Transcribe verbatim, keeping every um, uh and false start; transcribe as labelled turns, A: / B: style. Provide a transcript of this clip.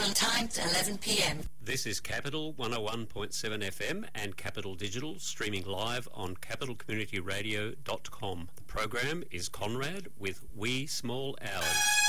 A: Auckland time to eleven p m.
B: This is Capital one oh one point seven F M and Capital Digital, streaming live on capital community radio dot com. The program is Conrad with Wee Small Hours.